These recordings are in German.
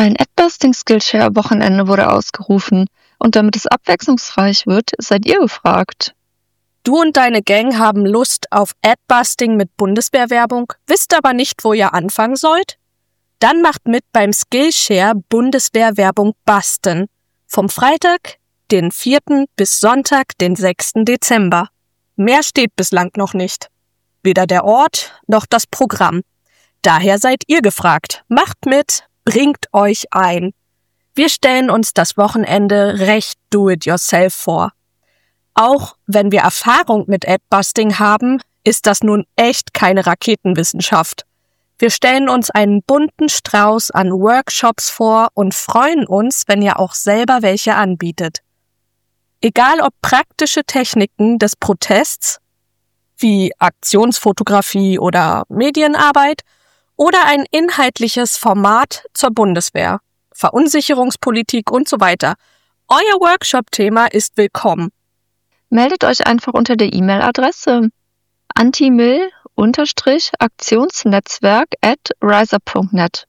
Ein Adbusting Skillshare-Wochenende wurde ausgerufen und damit es abwechslungsreich wird, seid ihr gefragt. Du und deine Gang haben Lust auf Adbusting mit Bundeswehrwerbung, wisst aber nicht, wo ihr anfangen sollt? Dann macht mit beim Skillshare Bundeswehrwerbung Busten. Vom Freitag, den 4. bis Sonntag, den 6. Dezember. Mehr steht bislang noch nicht. Weder der Ort noch das Programm. Daher seid ihr gefragt. Macht mit, bringt euch ein. Wir stellen uns das Wochenende recht do-it-yourself vor. Auch wenn wir Erfahrung mit Adbusting haben, ist das nun echt keine Raketenwissenschaft. Wir stellen uns einen bunten Strauß an Workshops vor und freuen uns, wenn ihr auch selber welche anbietet. Egal ob praktische Techniken des Protests, wie Aktionsfotografie oder Medienarbeit, oder ein inhaltliches Format zur Bundeswehr, Verunsicherungspolitik und so weiter. Euer Workshop-Thema ist willkommen. Meldet euch einfach unter der E-Mail-Adresse antimil-aktionsnetzwerk@riser.net.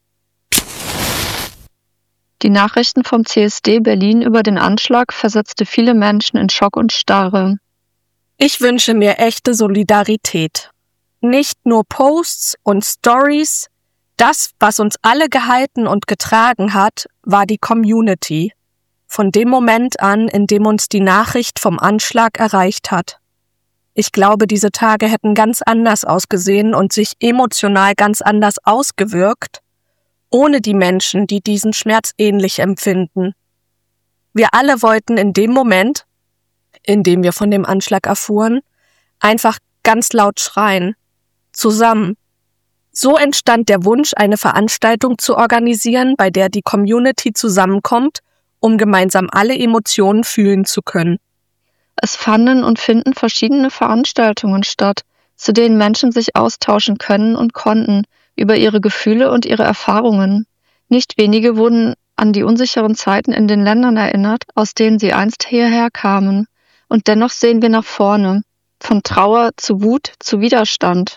Die Nachrichten vom CSD Berlin über den Anschlag versetzte viele Menschen in Schock und Starre. Ich wünsche mir echte Solidarität. Nicht nur Posts und Stories. Das, was uns alle gehalten und getragen hat, war die Community. Von dem Moment an, in dem uns die Nachricht vom Anschlag erreicht hat. Ich glaube, diese Tage hätten ganz anders ausgesehen und sich emotional ganz anders ausgewirkt, ohne die Menschen, die diesen Schmerz ähnlich empfinden. Wir alle wollten in dem Moment, in dem wir von dem Anschlag erfuhren, einfach ganz laut schreien. Zusammen. So entstand der Wunsch, eine Veranstaltung zu organisieren, bei der die Community zusammenkommt, um gemeinsam alle Emotionen fühlen zu können. Es fanden und finden verschiedene Veranstaltungen statt, zu denen Menschen sich austauschen können und konnten über ihre Gefühle und ihre Erfahrungen. Nicht wenige wurden an die unsicheren Zeiten in den Ländern erinnert, aus denen sie einst hierher kamen. Und dennoch sehen wir nach vorne, von Trauer zu Wut zu Widerstand.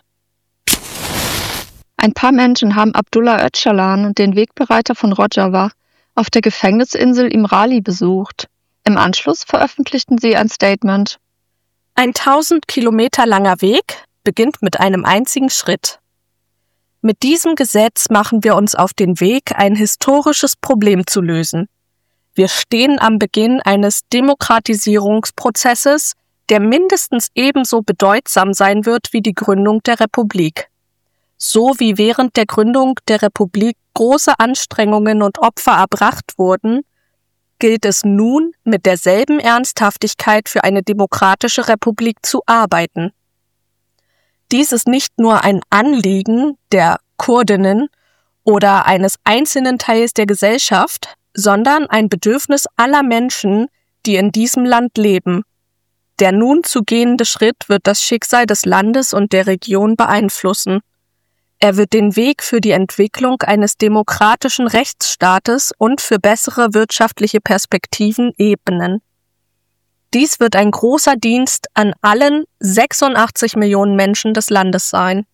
Ein paar Menschen haben Abdullah Öcalan, den Wegbereiter von Rojava, auf der Gefängnisinsel Imrali besucht. Im Anschluss veröffentlichten sie ein Statement. Ein 1000 Kilometer langer Weg beginnt mit einem einzigen Schritt. Mit diesem Gesetz machen wir uns auf den Weg, ein historisches Problem zu lösen. Wir stehen am Beginn eines Demokratisierungsprozesses, der mindestens ebenso bedeutsam sein wird wie die Gründung der Republik. So wie während der Gründung der Republik große Anstrengungen und Opfer erbracht wurden, gilt es nun, mit derselben Ernsthaftigkeit für eine demokratische Republik zu arbeiten. Dies ist nicht nur ein Anliegen der Kurdinnen oder eines einzelnen Teils der Gesellschaft, sondern ein Bedürfnis aller Menschen, die in diesem Land leben. Der nun zu gehende Schritt wird das Schicksal des Landes und der Region beeinflussen. Er wird den Weg für die Entwicklung eines demokratischen Rechtsstaates und für bessere wirtschaftliche Perspektiven ebnen. Dies wird ein großer Dienst an allen 86 Millionen Menschen des Landes sein.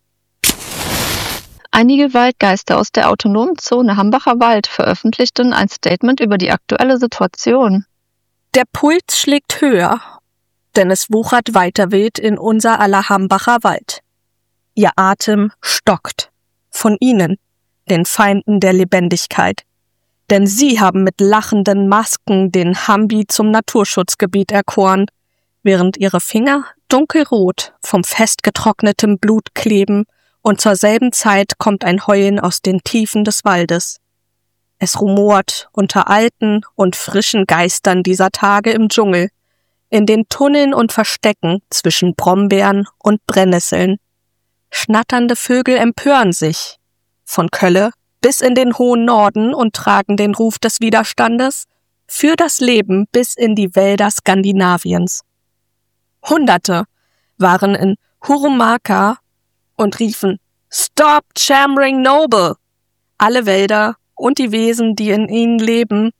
Einige Waldgeister aus der autonomen Zone Hambacher Wald veröffentlichten ein Statement über die aktuelle Situation. Der Puls schlägt höher, denn es wuchert weiter wild in unser aller Hambacher Wald. Ihr Atem stockt. Von ihnen, den Feinden der Lebendigkeit. Denn sie haben mit lachenden Masken den Hambi zum Naturschutzgebiet erkoren, während ihre Finger dunkelrot vom festgetrocknetem Blut kleben und zur selben Zeit kommt ein Heulen aus den Tiefen des Waldes. Es rumort unter alten und frischen Geistern dieser Tage im Dschungel, in den Tunneln und Verstecken zwischen Brombeeren und Brennnesseln. Schnatternde Vögel empören sich, von Kölle bis in den hohen Norden und tragen den Ruf des Widerstandes für das Leben bis in die Wälder Skandinaviens. Hunderte waren in Hurumaka und riefen »Stop Chamring Noble!« Alle Wälder und die Wesen, die in ihnen leben,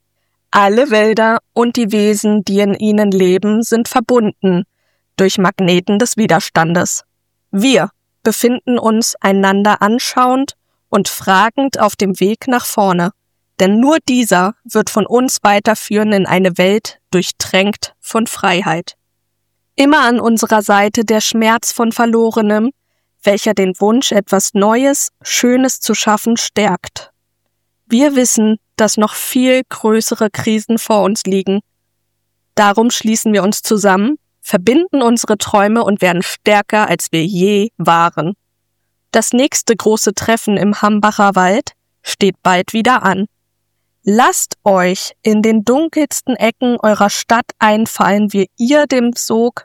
sind verbunden durch Magneten des Widerstandes. Wir befinden uns einander anschauend und fragend auf dem Weg nach vorne, denn nur dieser wird von uns weiterführen in eine Welt durchtränkt von Freiheit. Immer an unserer Seite der Schmerz von Verlorenem, welcher den Wunsch, etwas Neues, Schönes zu schaffen, stärkt. Wir wissen, dass noch viel größere Krisen vor uns liegen. Darum schließen wir uns zusammen, verbinden unsere Träume und werden stärker, als wir je waren. Das nächste große Treffen im Hambacher Wald steht bald wieder an. Lasst euch in den dunkelsten Ecken eurer Stadt einfallen, wie ihr dem Sog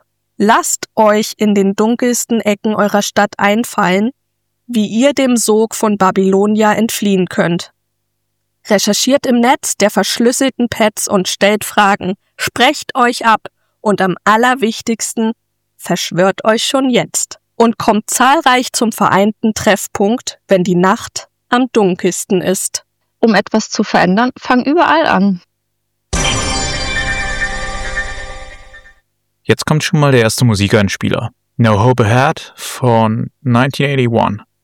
von Babylonia entfliehen könnt. Recherchiert im Netz der verschlüsselten Pads und stellt Fragen, sprecht euch ab und am allerwichtigsten, verschwört euch schon jetzt und kommt zahlreich zum vereinten Treffpunkt, wenn die Nacht am dunkelsten ist. Um etwas zu verändern, fang überall an. Jetzt kommt schon mal der erste Musikeinspieler. No Hope Ahead von 1981.